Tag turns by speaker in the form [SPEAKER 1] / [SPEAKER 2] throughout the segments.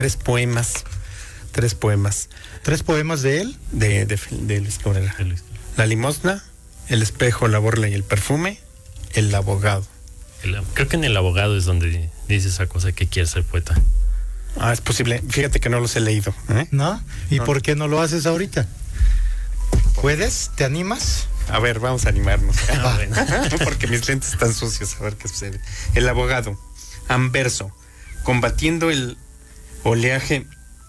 [SPEAKER 1] Tres poemas. ¿Tres poemas de él? De Luis Cabrera. La limosna, el espejo, la borla y el perfume, el abogado.
[SPEAKER 2] Creo que en el abogado es donde dice esa cosa que quiere ser poeta.
[SPEAKER 1] Ah, es posible. Fíjate que no los he leído.
[SPEAKER 3] ¿No? ¿Y
[SPEAKER 1] no.
[SPEAKER 3] por qué no lo haces ahorita? ¿Puedes? ¿Te animas?
[SPEAKER 1] A ver, vamos a animarnos. Porque mis lentes están sucios. A ver qué sucede. El abogado. Anverso. Combatiendo el oleaje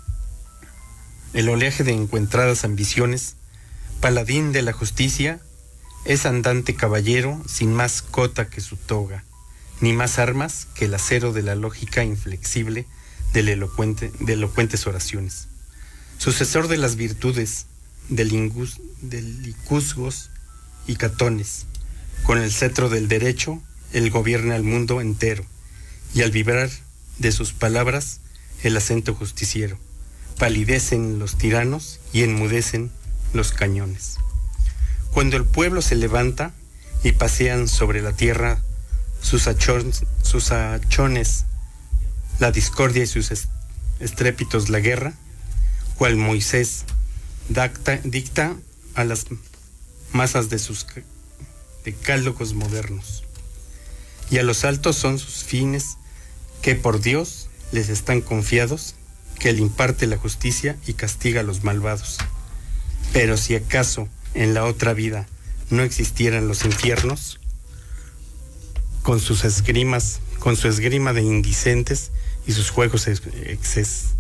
[SPEAKER 1] de encuentradas ambiciones, paladín de la justicia, es andante caballero sin más cota que su toga, ni más armas que el acero de la lógica inflexible de elocuentes oraciones. Sucesor de las virtudes, de licuzgos y catones, con el cetro del derecho, él gobierna el mundo entero, y al vibrar de sus palabras, el acento justiciero, palidecen los tiranos y enmudecen los cañones. Cuando el pueblo se levanta y pasean sobre la tierra sus hachones, la discordia y sus estrépitos la guerra, cual Moisés dicta a las masas de sus decálogos modernos. Y a los altos son sus fines que por Dios les están confiados, que él imparte la justicia y castiga a los malvados. Pero si acaso en la otra vida no existieran los infiernos, con su esgrima de indecentes y sus juegos excesivos.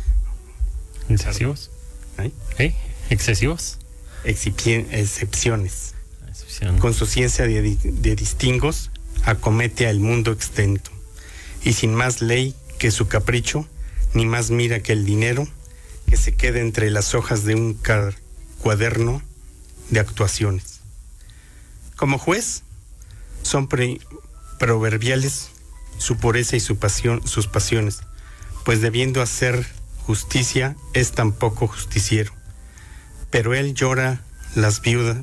[SPEAKER 2] ¿Excesivos?
[SPEAKER 1] Excepciones. Con su ciencia de distingos, acomete al mundo extento, y sin más ley que su capricho, ni más mira que el dinero, que se queda entre las hojas de un cuaderno de actuaciones. Como juez, son proverbiales su pureza y sus pasiones, pues debiendo hacer justicia es tampoco justiciero. Pero él llora las viudas,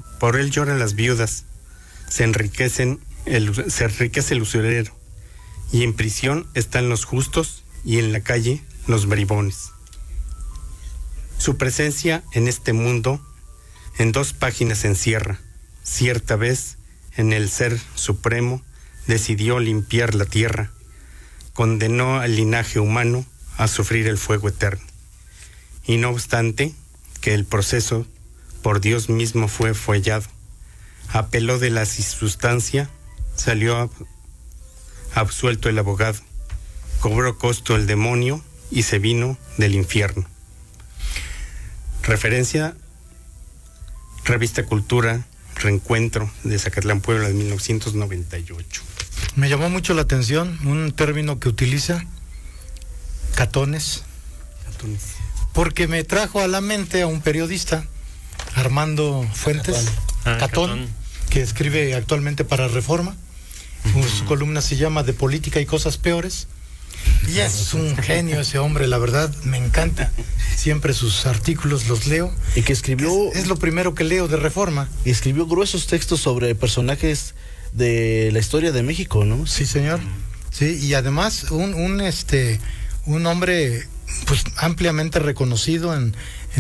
[SPEAKER 1] se enriquece el usurero, y en prisión están los justos y en la calle los bribones. Su presencia en este mundo en 2 páginas encierra. Cierta vez, en el Ser Supremo, decidió limpiar la tierra, condenó al linaje humano a sufrir el fuego eterno. Y no obstante que el proceso por Dios mismo fue follado, apeló de la sustancia, salió absuelto el abogado, cobró costo el demonio y se vino del infierno. Referencia, Revista Cultura, Reencuentro de Zacatlán, Puebla, de 1998.
[SPEAKER 3] Me llamó mucho la atención un término que utiliza, catones, porque me trajo a la mente a un periodista, Armando Fuentes, Catón, que escribe actualmente para Reforma. Su columna se llama De Política y Cosas Peores. Y es un genio ese hombre, la verdad, me encanta. Siempre sus artículos los leo.
[SPEAKER 4] Y que escribió...
[SPEAKER 3] Es lo primero que leo de Reforma.
[SPEAKER 4] Y escribió gruesos textos sobre personajes de la historia de México, ¿no?
[SPEAKER 3] Sí, señor. Sí, y además un hombre pues ampliamente reconocido en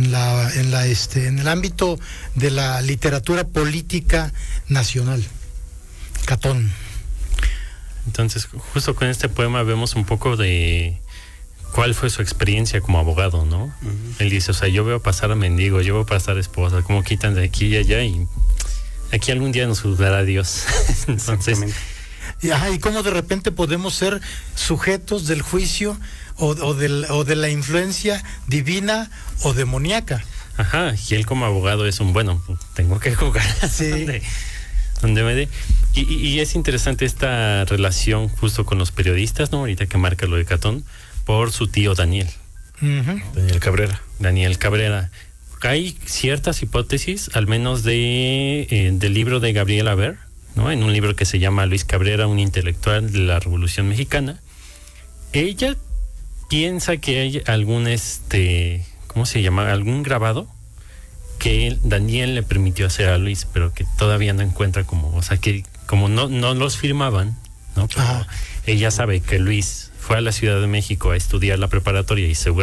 [SPEAKER 3] el ámbito de la literatura política nacional. Catón.
[SPEAKER 2] Entonces, justo con este poema vemos un poco de cuál fue su experiencia como abogado, ¿no? Él dice, o sea, yo veo pasar a mendigos, yo veo pasar esposas, como quitan de aquí y allá, y aquí algún día nos juzgará Dios. Entonces,
[SPEAKER 3] y cómo de repente podemos ser sujetos del juicio o de la influencia divina o demoníaca.
[SPEAKER 2] Ajá, y él como abogado es tengo que jugar.
[SPEAKER 3] Sí.
[SPEAKER 2] donde me dé. Y es interesante esta relación justo con los periodistas, ¿no? Ahorita que marca lo de Catón, por su tío Daniel. Daniel Cabrera. Hay ciertas hipótesis, al menos del libro de Gabriela Ver, ¿no? En un libro que se llama Luis Cabrera, un intelectual de la Revolución Mexicana. Ella piensa que hay algún ¿cómo se llama? Algún grabado que Daniel le permitió hacer a Luis, pero que todavía no encuentra que como no los firmaban, ¿no? Pero ella sabe que Luis fue a la Ciudad de México a estudiar la preparatoria y seguro